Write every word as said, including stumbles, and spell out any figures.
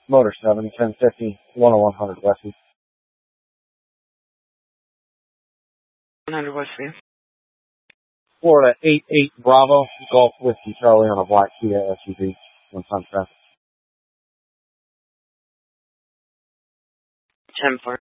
Motor seven, ten fifty, one oh one hundred Westview. one hundred Westview. Florida eight eight Bravo, Golf Whiskey Charlie on a black Kia S U V. One time traffic. ten four.